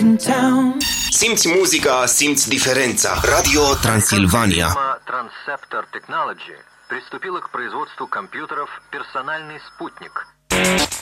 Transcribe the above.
in town. Simți muzica, simți diferența. Radio Transilvania. Фирма Transceptor Technology приступила к производству компьютеров «Персональный спутник».